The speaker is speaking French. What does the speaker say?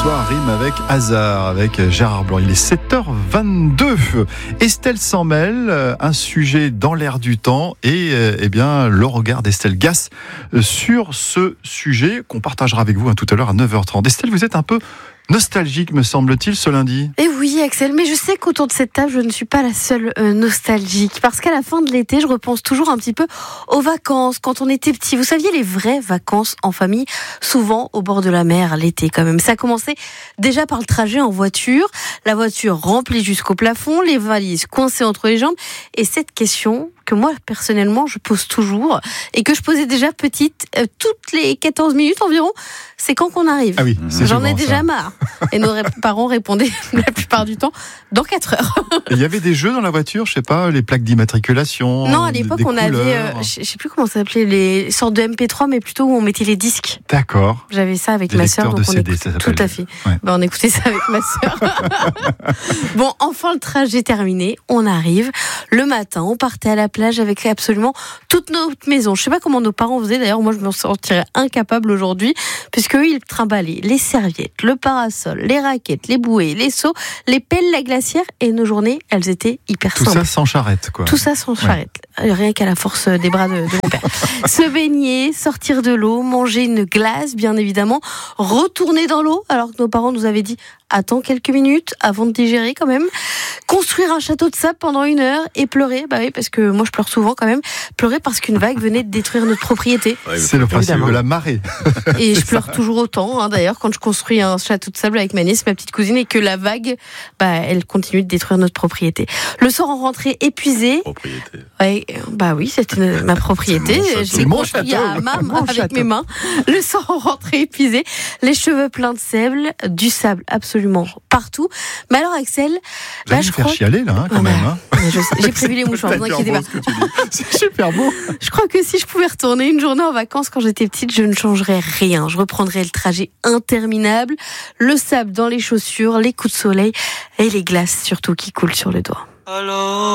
Soir rime avec hasard, avec Gérard Blanc. Il est 7h22. Estelle s'en mêle, un sujet dans l'air du temps et bien le regard d'Estelle Gass sur ce sujet qu'on partagera avec vous tout à l'heure à 9h30. Estelle, vous êtes un peu nostalgique, me semble-t-il, ce lundi. Et oui, Axel, mais je sais qu'autour de cette table, je ne suis pas la seule nostalgique. Parce qu'à la fin de l'été, je repense toujours un petit peu aux vacances, quand on était petit. Vous saviez, les vraies vacances en famille, souvent au bord de la mer, l'été quand même. Ça commençait déjà par le trajet en voiture, la voiture remplie jusqu'au plafond, les valises coincées entre les jambes. Et cette question que moi, personnellement, je pose toujours, et que je posais déjà petite, toutes les 14 minutes environ, c'est quand qu'on arrive. Ah oui, j'en ai déjà marre. Et nos parents répondaient la plupart du temps, dans 4 heures. Il y avait des jeux dans la voiture, je sais pas, les plaques d'immatriculation. Non, à l'époque, on avait, je sais plus comment ça s'appelait, les sortes de MP3, mais plutôt où on mettait les disques. D'accord. J'avais ça avec ma sœur, donc on CD, écoutait, tout à fait. Ouais. On écoutait ça avec ma sœur. Bon, enfin le trajet terminé, on arrive. Le matin, on partait à la plage avec absolument toute notre maison. Je sais pas comment nos parents faisaient, d'ailleurs, moi je m'en sentirais incapable aujourd'hui, puisque eux, ils trimballaient les serviettes, le parasol, les raquettes, les bouées, les seaux, les pelles, la glacière, et nos journées, elles étaient hyper simples. Tout ça sans charrette, quoi. Tout ça sans charrette. Rien qu'à la force des bras de mon père. Se baigner, sortir de l'eau, manger une glace, bien évidemment, retourner dans l'eau, alors que nos parents nous avaient dit attends quelques minutes avant de digérer quand même, construire un château de sable pendant 1 heure et pleurer, bah oui, parce que moi je pleure souvent quand même, pleurer parce qu'une vague venait de détruire notre propriété. C'est le principe de la marée. Et je pleure toujours autant, d'ailleurs, quand je construis un château de sable avec ma nièce, ma petite cousine, et que la vague, elle continue de détruire notre propriété. Le soir en rentrée épuisé. Propriété. Ouais, bah oui, c'était ma propriété. C'est mon château. Avec mes mains. Le soir en rentrée épuisé, les cheveux pleins de sable, du sable absolument partout. Mais alors Axel, là je crois chialer là quand même. J'ai prévu les mouchoirs, ne vous inquiétez pas. C'est super beau. Je crois que si je pouvais retourner une journée en vacances quand j'étais petite, je ne changerais rien. Je reprendrais le trajet interminable, le sable dans les chaussures, les coups de soleil et les glaces surtout qui coulent sur le doigt. Alors